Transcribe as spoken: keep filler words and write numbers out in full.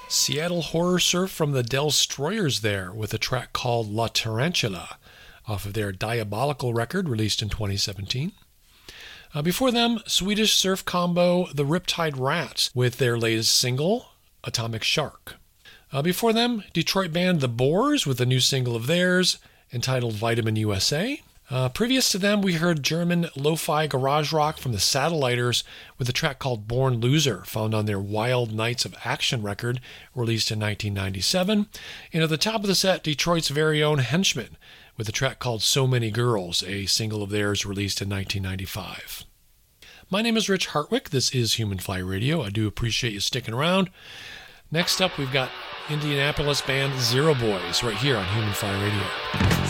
Seattle Horror Surf from the Destroyers there with a track called La Tarantula off of their Diabolical record released in twenty seventeen. Uh, before them, Swedish surf combo The Riptide Rats with their latest single, Atomic Shark. Uh, before them, Detroit band The Boars with a new single of theirs entitled Vitamin U S A. Uh, previous to them, we heard German lo-fi garage rock from the Satelliters with a track called Born Loser, found on their Wild Nights of Action record, released in nineteen ninety-seven. And at the top of the set, Detroit's very own Henchmen with a track called So Many Girls, a single of theirs released in nineteen ninety-five. My name is Rich Hartwick. This is Human Fly Radio. I do appreciate you sticking around. Next up, we've got Indianapolis band Zero Boys right here on Human Fly Radio.